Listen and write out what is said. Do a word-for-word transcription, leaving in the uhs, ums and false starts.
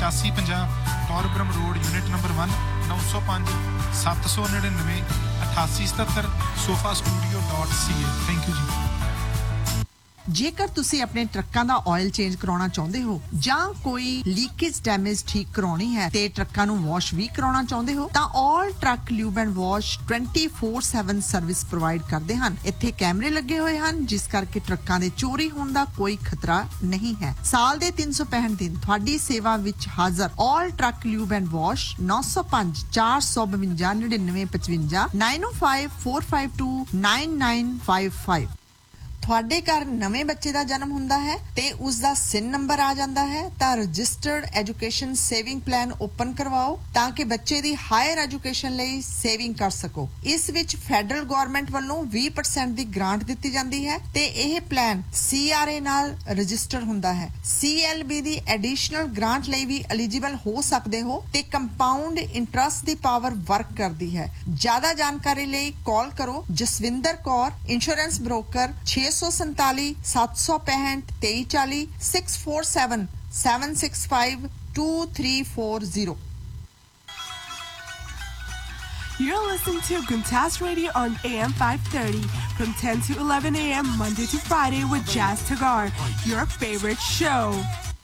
पचासी पंजाह कॉरबरम road unit number one नौ सौ पाँच सत्त सौ नड़िनवे अठासी सतहत्तर sofa studio dot C A thank you जी। ਜੇਕਰ ਤੁਸੀਂ ਆਪਣੇ ਟਰੱਕਾਂ ਦਾ ਆਇਲ ਚੇਂਜ ਕਰਾਉਣਾ ਚਾਹੁੰਦੇ ਹੋ ਜਾਂ ਕੋਈ ਲੀਕੇਜ ਡੈਮੇਜ ਠੀਕ ਕਰਾਉਣੀ ਹੈ ਤੇ ਟਰੱਕਾਂ ਨੂੰ ਵਾਸ਼ ਵੀ ਕਰਾਉਣਾ ਚਾਹੁੰਦੇ ਹੋ ਤਾਂ ਆਲ truck lube and wash twenty-four seven service provide ਕਰਦੇ ਹਨ। ਇੱਥੇ ਕੈਮਰੇ ਲੱਗੇ ਹੋਏ ਹਨ ਜਿਸ ਕਰਕੇ ਟਰੱਕਾਂ ਦੇ ਚੋਰੀ ਹੋਣ ਦਾ ਕੋਈ ਖਤਰਾ ਨਹੀਂ ਹੈ। ਸਾਲ ਦੇ ਤਿੰਨ ਸੌ ਪੈਂਹਠ ਦਿਨ ਤੁਹਾਡੀ ਸੇਵਾ ਵਿੱਚ ਹਾਜ਼ਰ ਆਲ ਟਰੱਕ ਲਿਊਬ ਐਂਡ ਵਾਸ਼ ਨੌ ਸੌ ਪੰਜ ਚਾਰ ਸੌ ਬਵੰਜਾ ਨੜਿਨਵੇਂ ਪਚਵੰਜਾ nine oh five four five two nine nine five five। ਤੁਹਾਡੇ ਘਰ ਨਵੇਂ ਬੱਚੇ ਦਾ ਜਨਮ ਹੁੰਦਾ ਹੈ ਤੇ ਉਸ ਦਾ ਸਿਨ ਨੰਬਰ ਆ ਜਾਂਦਾ ਹੈ ਤਾਂ registered education saving plan open ਕਰਵਾਓ ਤਾਂ ਕਿ ਬੱਚੇ ਦੀ ਹਾਇਰ ਐਜੂਕੇਸ਼ਨ ਲਈ ਸੇਵਿੰਗ ਕਰ ਸਕੋ। ਇਸ ਵਿੱਚ ਫੈਡਰਲ ਗਵਰਨਮੈਂਟ ਵੱਲੋਂ twenty percent ਦੀ ਗ੍ਰਾਂਟ ਦਿੱਤੀ ਜਾਂਦੀ ਹੈ ਤੇ ਇਹ ਪਲਾਨ C R A ਨਾਲ ਰਜਿਸਟਰ ਹੁੰਦਾ ਹੈ। C L B ਦੀ ਐਡੀਸ਼ਨਲ ਗ੍ਰਾਂਟ ਲਈ ਵੀ ਐਲੀਜੀਬਲ ਹੋ ਸਕਦੇ ਹੋ ਤੇ ਕੰਪਾਊਂਡ ਇੰਟਰਸਟ ਦੀ ਪਾਵਰ ਵਰਕ ਕਰਦੀ ਹੈ। ਜ਼ਿਆਦਾ ਜਾਣਕਾਰੀ ਲਈ ਕਾਲ ਕਰੋ ਜਸਵਿੰਦਰ ਕੌਰ ਇੰਸ਼ੋਰੈਂਸ ਬ੍ਰੋਕਰ ਛੇ ਸੌ ਸੰਤਾਲੀ ਸੱਤ ਸੌ ਪੈਂਹਠ ਤੇਈ ਚਾਲੀ six four seven seven six five two three four zero। You're listening to Guntas Radio on A M five thirty from ten to eleven a.m. Monday to Friday with Jazz Tagar, your favorite show.